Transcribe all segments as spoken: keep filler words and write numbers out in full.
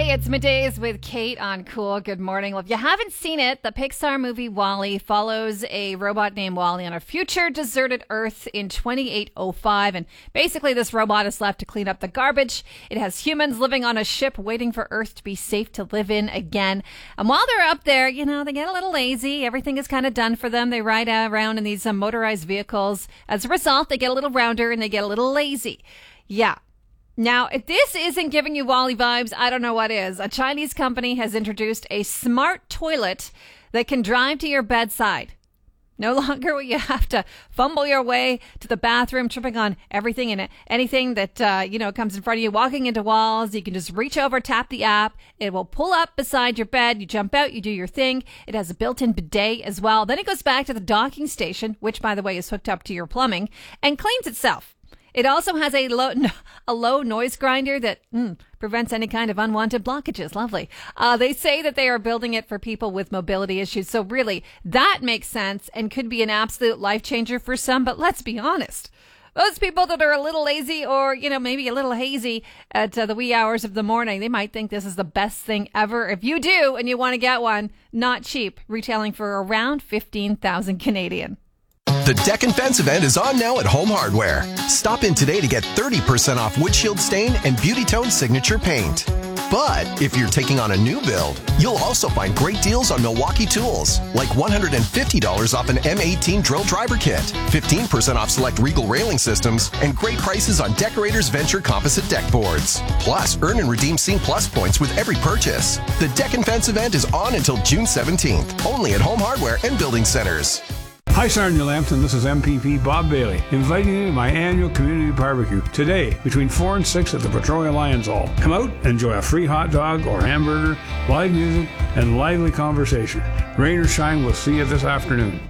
Hey, it's Middays with Kate on Cool. Good morning. Well, if you haven't seen it, the Pixar movie WALL-E follows a robot named WALL-E on a future deserted Earth in twenty-eight oh five. And basically, this robot is left to clean up the garbage. It has humans living on a ship waiting for Earth to be safe to live in again. And while they're up there, you know, they get a little lazy. Everything is kind of done for them. They ride around in these uh, motorized vehicles. As a result, they get a little rounder and they get a little lazy. Yeah. Now, if this isn't giving you WALL-E vibes, I don't know what is. A Chinese company has introduced a smart toilet that can drive to your bedside. No longer will you have to fumble your way to the bathroom, tripping on everything and anything that, uh, you know, comes in front of you, walking into walls. You can just reach over, tap the app. It will pull up beside your bed. You jump out, you do your thing. It has a built-in bidet as well. Then it goes back to the docking station, which, by the way, is hooked up to your plumbing, and cleans itself. It also has a low, a low noise grinder that mm, prevents any kind of unwanted blockages. Lovely. Uh, they say that they are building it for people with mobility issues. So really, that makes sense and could be an absolute life changer for some. But let's be honest. Those people that are a little lazy or, you know, maybe a little hazy at uh, the wee hours of the morning, they might think this is the best thing ever. If you do and you want to get one, not cheap, retailing for around fifteen thousand Canadian. The Deck and Fence event is on now at Home Hardware. Stop in today to get thirty percent off windshield stain and Beauty Tone signature paint. But if you're taking on a new build, you'll also find great deals on Milwaukee tools, like one hundred fifty dollars off an M eighteen drill driver kit, fifteen percent off select Regal railing systems, and great prices on Decorators Venture composite deck boards. Plus, earn and redeem Scene Plus points with every purchase. The Deck and Fence event is on until June seventeenth, only at Home Hardware and Building Centers. Hi, Sergeant Lambton. This is M P P Bob Bailey, inviting you to my annual community barbecue today between four and six at the Petrolia Lions Hall. Come out and enjoy a free hot dog or hamburger, live music, and lively conversation. Rain or shine, we'll see you this afternoon.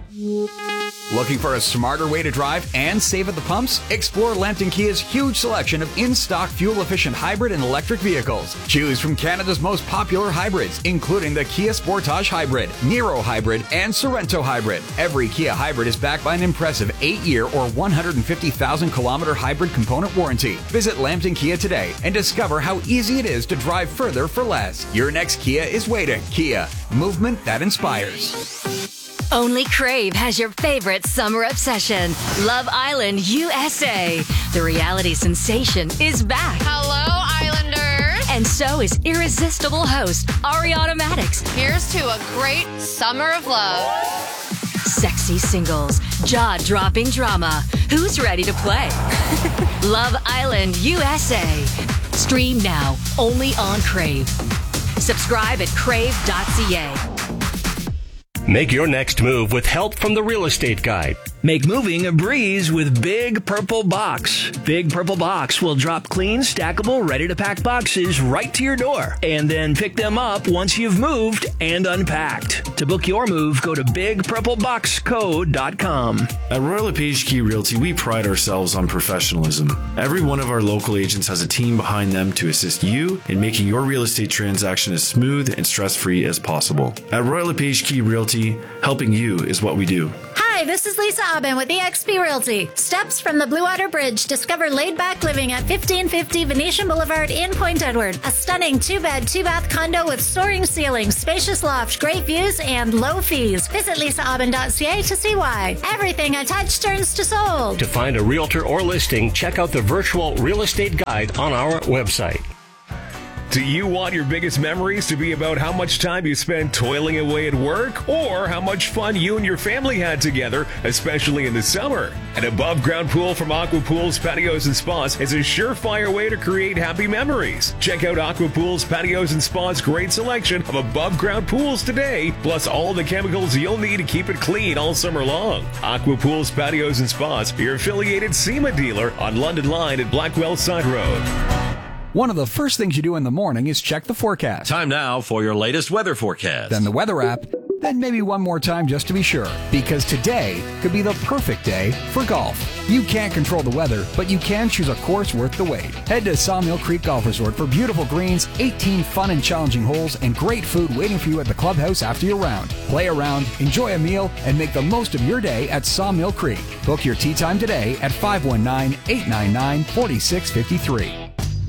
Looking for a smarter way to drive and save at the pumps? Explore Lambton Kia's huge selection of in-stock fuel-efficient hybrid and electric vehicles. Choose from Canada's most popular hybrids, including the Kia Sportage Hybrid, Niro Hybrid, and Sorento Hybrid. Every Kia hybrid is backed by an impressive eight-year or one hundred fifty thousand kilometer hybrid component warranty. Visit Lambton Kia today and discover how easy it is to drive further for less. Your next Kia is waiting. Kia, movement that inspires. Only Crave has your favorite summer obsession, Love Island U S A. The reality sensation is back. Hello, Islanders. And so is irresistible host Ariana Maddox. Here's to a great summer of love. Sexy singles, jaw-dropping drama. Who's ready to play? Love Island U S A. Stream now, only on Crave. Subscribe at crave dot c a. Make your next move with help from the Real Estate Guide. Make moving a breeze with Big Purple Box. Big Purple Box will drop clean, stackable, ready-to-pack boxes right to your door and then pick them up once you've moved and unpacked. To book your move, go to big purple box co dot com. At Royal LePage Key Realty, we pride ourselves on professionalism. Every one of our local agents has a team behind them to assist you in making your real estate transaction as smooth and stress-free as possible. At Royal LePage Key Realty, helping you is what we do. Hi, this is Lisa Aubin with E X P Realty. Steps from the Blue Water Bridge. Discover laid-back living at fifteen fifty Venetian Boulevard in Point Edward. A stunning two-bed, two-bath condo with soaring ceilings, spacious loft, great views, and low fees. Visit lisa aubin dot c a to see why. Everything I touch turns to sold. To find a realtor or listing, check out the virtual real estate guide on our website. Do you want your biggest memories to be about how much time you spent toiling away at work or how much fun you and your family had together, especially in the summer? An above-ground pool from Aqua Pools, Patios and Spas is a surefire way to create happy memories. Check out Aqua Pools, Patios and Spas' great selection of above-ground pools today, plus all the chemicals you'll need to keep it clean all summer long. Aqua Pools, Patios and Spas, your affiliated SEMA dealer on London Line at Blackwell Side Road. One of the first things you do in the morning is check the forecast. Time now for your latest weather forecast. Then the weather app. Then maybe one more time just to be sure. Because today could be the perfect day for golf. You can't control the weather, but you can choose a course worth the wait. Head to Sawmill Creek Golf Resort for beautiful greens, eighteen fun and challenging holes, and great food waiting for you at the clubhouse after your round. Play around, enjoy a meal, and make the most of your day at Sawmill Creek. Book your tee time today at five one nine, eight nine nine, four six five three.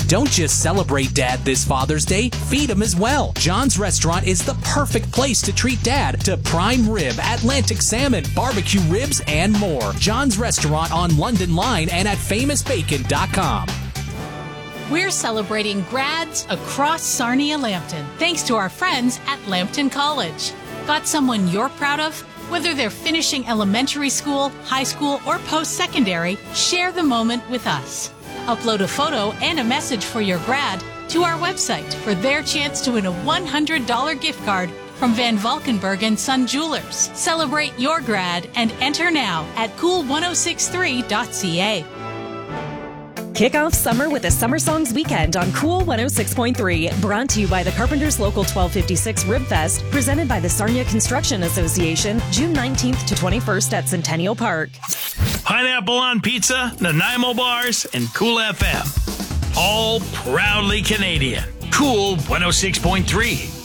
Don't just celebrate Dad this Father's Day, feed him as well. John's Restaurant is the perfect place to treat Dad to prime rib, Atlantic salmon, barbecue ribs, and more. John's Restaurant on London Line and at famous bacon dot com. We're celebrating grads across Sarnia-Lambton, thanks to our friends at Lambton College. Got someone you're proud of? Whether they're finishing elementary school, high school, or post-secondary, share the moment with us. Upload a photo and a message for your grad to our website for their chance to win a one hundred dollars gift card from Van Valkenburg and Son Jewelers. Celebrate your grad and enter now at cool ten sixty-three dot c a. Kick off summer with a Summer Songs Weekend on Cool one oh six point three. Brought to you by the Carpenters Local twelve fifty-six Rib Fest. Presented by the Sarnia Construction Association. June nineteenth to twenty-first at Centennial Park. Pineapple on Pizza, Nanaimo Bars, and Cool F M. All proudly Canadian. Cool one oh six point three.